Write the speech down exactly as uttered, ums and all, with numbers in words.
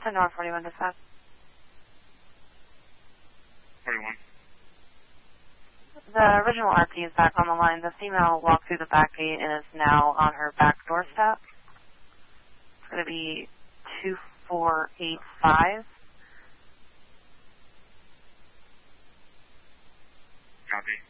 to North forty-one dispatch. forty-one. The original R P is back on the line. The female walked through the back gate and is now on her back doorstep. It's going to be two four eight five. Copy.